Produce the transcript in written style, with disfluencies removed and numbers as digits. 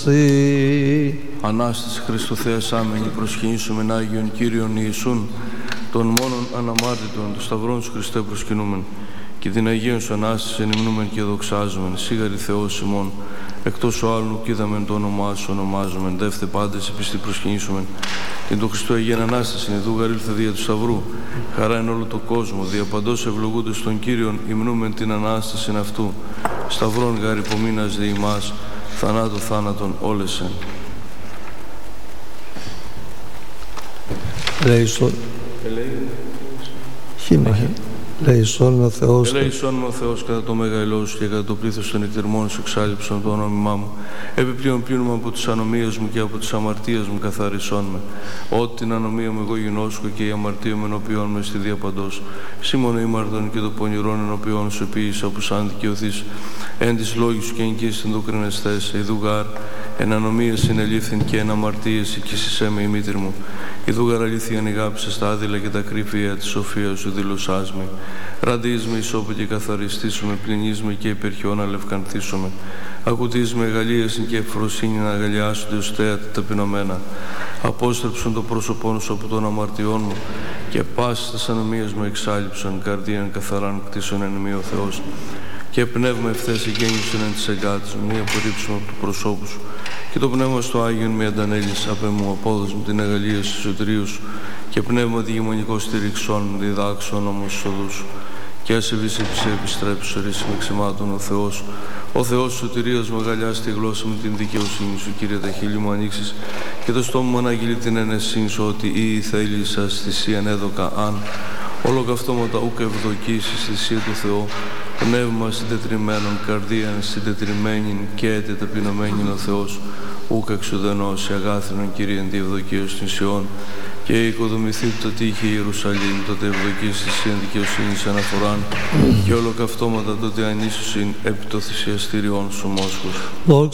Ανάσταση Χριστού Θεός άμενη, προσκυνήσουμε Άγιον Κύριον Ιησούν, των μόνον αναμάρτητων, των σταυρών σου Χριστέ προσκυνούμεν, και την Αγίον σου Ανάσταση ενυμνούμεν και δοξάζομεν, σίγαρη Θεός ημών, εκτός ο άλλου κι είδαμεν το όνομά σου ονομάζομεν, δεύτε πάντες επιστή προσκυνήσομεν, την του Χριστού Αγίαν Ανάσταση, νεδούγαρ ήλθε δια του Σταυρού, χαρά εν όλο το κόσμο, διαπαντός ευλογούντες των Κύριων, υμνούμεν την Ανάσταση αυτού, σταυρών γάρ υπομείνας δε ημάς, θανάτου θάνατον όλεσεν. Ελέησόν με ο Θεός. Ελέησόν με ο Θεός κατά το μέγα ελός σου και κατά το πλήθος των εκτερμών σου εξάλληψον το όνομά μου. Επιπλέον πλύνουμε από τις ανομίες μου και από τις αμαρτίες μου καθαρισόν με. Ό,τι την ανομία μου εγώ γινώσκω και η αμαρτία μου ενωπιών με στη διαπαντός. Σήμωνο ήμαρτον και το πονηρόν ενωπιών σου επίησα που σαν δικαιωθείς. Εν της λόγης σου και εγκύστην το κρινεστές, ειδουγάρ, εν ανομία συνελήφθην και εν αμαρτίες οικήσισέ με η μήτρη μου. Ειδουγάρ αλήθειαν ηγάψες τα άδειλα και τα κρύφια της σοφίας σου δηλωσάς με. Ραντείς με ισόπου και καθαριστήσουμε, πλυνείς με και υπερχιόν αλευκανθήσουμε. Ακουτείς με αγαλίασιν και ευφροσύνη να αγαλιάσονται ως θέατα ταπεινωμένα. Απόστρεψον το πρόσωπόν σου από των αμαρτιών μου και πάσης τας ανομίας μου εξάλληψον, καρδίαν καθαράν κτίσον εν ημί ο Θεός. Και πνεύμα ευθές εγγέννησον εν της εγκάτης μου, μη απορρίψουμε από του προσώπου σου. Και το πνεύμα στο Άγιον με αντανέλεις, απέ μου απόδος μου την αγαλίαση του σωτηρίου σου. Και πνεύμα διγεμονικό στηριξών, διδάξων όμως οδούς σου. Και ασεβείς επιστρέψεις, ορίσιμη εξημάτων ο Θεός σωτηρίας μου αγαλιάσει τη γλώσσα μου την δικαιοσύνη σου, Κύριε, τα χείλη μου ανοίξεις και το στόμα μου αναγγείλει την ενεσύνη σου, ότι ή θέλει σας θυσίαν έδωκα αν. Ολοκαυτώματα ούκ ευδοκίσεις θυσία του Θεού, πνεύμα συντετριμένων, καρδίαν συντετριμένην και έτε ταπεινωμένην ο Θεός, ούκ εξουδενός σε αγάθρινον Κύριε τη ευδοκία στην Σιών, και οικοδομηθεί το τείχη Ιερουσαλήμ, τότε ευδοκίσεις θυσίαν δικαιοσύνης αναφοράν, και ολοκαυτώματα τότε ανίσωσιν επί το θυσιαστήριον σου μόσχος.